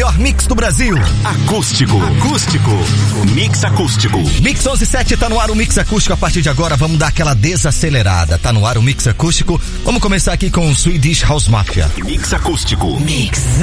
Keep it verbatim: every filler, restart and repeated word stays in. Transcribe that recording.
melhor mix do Brasil. Acústico. Acústico. Mix acústico. Mix onze sete, tá no ar o Mix Acústico. A partir de agora vamos dar aquela desacelerada. Tá no ar o Mix Acústico. Vamos começar aqui com o Swedish House Mafia. Mix acústico. Mix.